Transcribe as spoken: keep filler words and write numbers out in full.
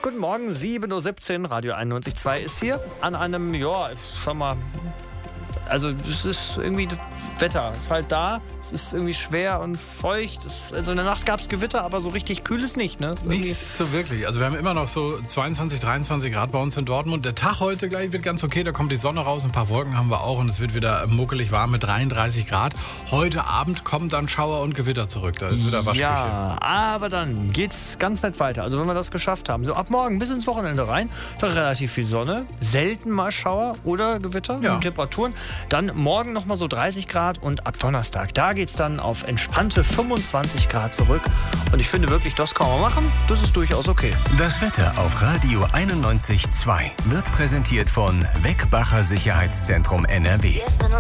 Guten Morgen, sieben Uhr siebzehn, Radio einundneunzig Komma zwei ist hier an einem, ja, sag mal, also es ist irgendwie das Wetter, ist halt da, es ist irgendwie schwer und feucht. Es, also in der Nacht gab es Gewitter, aber so richtig kühl ist nicht, ne? Nicht so wirklich. Also wir haben immer noch so zweiundzwanzig, dreiundzwanzig Grad bei uns in Dortmund. Der Tag heute gleich wird ganz okay, da kommt die Sonne raus, ein paar Wolken haben wir auch und es wird wieder muckelig warm mit dreiunddreißig Grad. Heute Abend kommen dann Schauer und Gewitter zurück, da ist wieder Waschküche. Ja, aber dann geht's ganz nett weiter. Also wenn wir das geschafft haben, so ab morgen bis ins Wochenende rein, da relativ viel Sonne, selten mal Schauer oder Gewitter, Ja. und Temperaturen. Dann morgen nochmal so dreißig Grad und ab Donnerstag, da geht's dann auf entspannte fünfundzwanzig Grad zurück. Und ich finde wirklich, das kann man machen, das ist durchaus okay. Das Wetter auf Radio einundneunzig Komma zwei wird präsentiert von Weckbacher Sicherheitszentrum N R W.